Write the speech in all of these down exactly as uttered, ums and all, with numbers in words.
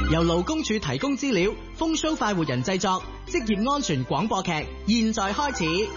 由勞工處提供資料，風騷快活人製作，職業安全廣播劇，現在開始。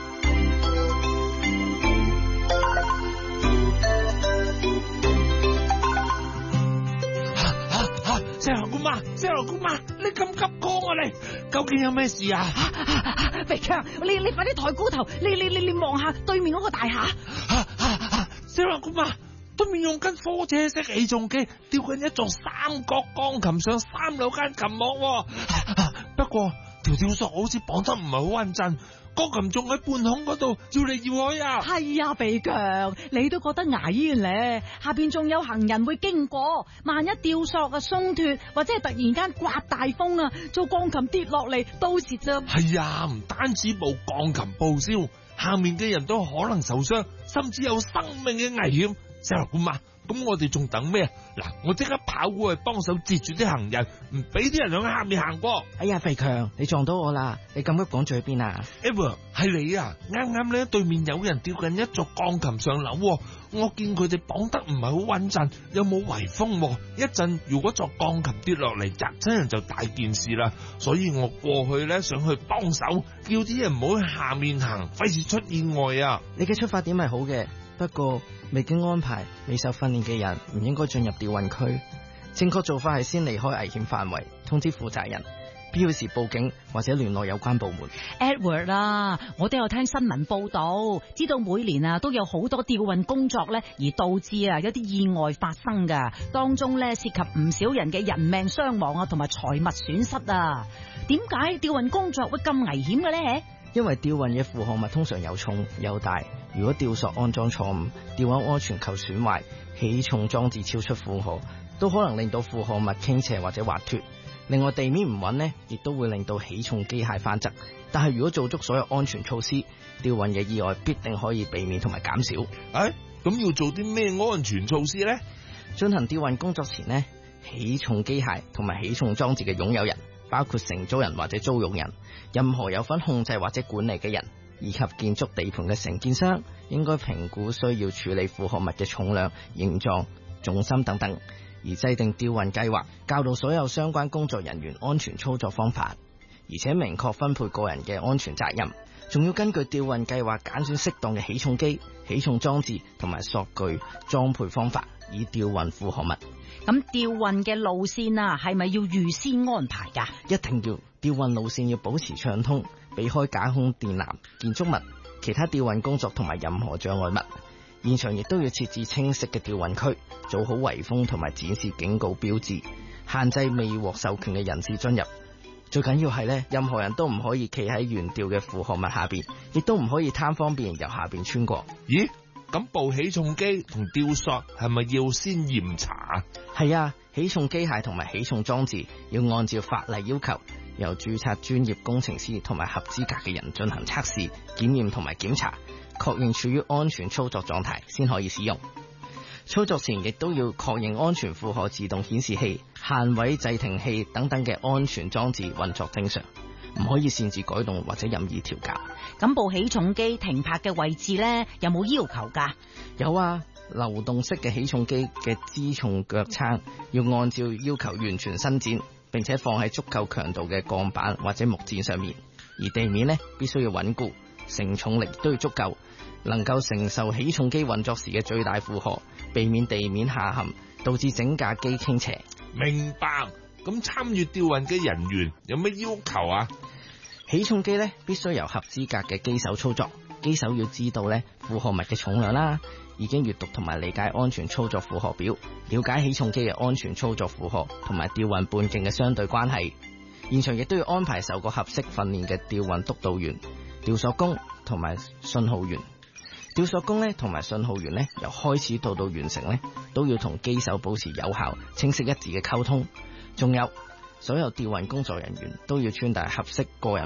石頭姑媽，石頭姑媽，你咁急 call 我嚟，究竟有咩事啊？ 肥強，你你快啲抬高頭，你你你你望下對面嗰個大廈。 石頭姑媽，對面用緊貨車式起重機吊緊一座三角鋼琴上三樓間琴幕，不過條吊索好似綁得唔係好穩陣，鋼琴仲喺半空嗰度搖嚟搖去啊！ 係啊，肥強，你都覺得牙煙咧？下邊仲有行人會經過，萬一吊索啊鬆脫，或者係突然間刮大風啊，做鋼琴跌落嚟，到時就係啊！唔單止部鋼琴報銷，下面嘅人都可能受傷，甚至有生命嘅危險。石頭姑媽，咁我哋仲等咩啊？嗱，我即刻跑過去幫手截住啲行人，唔俾啲人響下面行過。 哎呀，肥強，你撞到我啦！你咁急趕住去邊啊 Ever 係你啊！啱啱咧對面有人吊緊一座鋼琴上樓，我見佢哋綁得唔係好穩陣，有冇圍風？一陣如果座鋼琴跌落嚟砸親人就大件事啦，所以我過去咧想去幫手，叫啲人唔好喺下面行，費事出意外啊！ 你嘅出發點係好嘅，不過未經安排、未受訓練嘅人唔應該進入吊運區。正確做法係先離開危險範圍，通知負責人，必要時報警或者聯絡有關部門。 Edward 啊，我都有聽新聞報道，知道每年啊都有好多吊運工作咧，而導致啊有啲意外發生噶，當中咧涉及唔少人嘅人命傷亡啊，同埋財物損失啊。點解吊運工作會咁危險嘅咧？ 因為吊運嘅負荷物通常有重有大，如果吊索安裝錯誤，吊運安全球損壞，起重裝置超出負荷，都可能令到負荷物傾斜或者滑脫。另外地面唔穩呢，亦都會令到起重機械翻側。但係如果做足所有安全措施，吊運嘅意外必定可以避免同埋減少。 誒，咁要做啲咩安全措施呢？ 進行吊運工作前呢，起重機械同埋起重裝置嘅擁有人，包括承租人或者租用人，任何有份控制或者管理嘅人，以及建築地盤嘅承建商，應該評估需要處理負荷物嘅重量、形狀、重心等等，而制定吊運計劃，教導所有相關工作人員安全操作方法，而且明確分配個人嘅安全責任，仲要根據吊運計劃揀選適當嘅起重機、起重裝置同埋索具裝配方法，以吊運負荷物。 咁吊運嘅路線啊，係咪要預先安排噶？ 一定要，吊運路線要保持暢通，避開架空電纜、建築物、其他吊運工作同埋任何障礙物。現場亦都要設置清晰嘅吊運區，做好圍封同埋展示警告標誌，限制未獲授權嘅人士進入。最緊要係咧，任何人都唔可以企喺懸吊嘅負荷物下邊，亦都唔可以貪方便由下邊穿過。 咦？咁部起重機同吊索係咪要先驗查？ 係啊，起重機械同埋起重裝置要按照法例要求，由註冊專業工程師同埋合資格嘅人進行測試、檢驗同埋檢查，確認處於安全操作狀態先可以使用。操作前亦都要確認安全負荷自動顯示器、限位制停器等等嘅安全裝置運作正常，唔可以擅自改動或者任意調校。 咁部起重機停泊嘅位置呢，有冇要求噶？ 有啊，流動式嘅起重機嘅支重腳撐要按照要求完全伸展，並且放喺足夠強度嘅鋼板或者木墊上面，而地面呢必須要穩固，承重力都要足夠，能夠承受起重機運作時嘅最大負荷，避免地面下陷，導致整架機傾斜。 明白。咁參與吊運嘅人員有咩要求啊？ 起重機咧必須由合資格嘅機手操作，機手要知道咧負荷物嘅重量啦，已經閱讀同埋理解安全操作負荷表，了解起重機嘅安全操作負荷同埋吊運半徑嘅相對關係。現場亦都要安排受過合適訓練嘅吊運督導員、吊索工同埋信號員。吊索工咧同埋信號員咧由開始到到完成咧，都要同機手保持有效、清晰一致嘅溝通。仲有所有吊運工作人員都要穿戴合適個人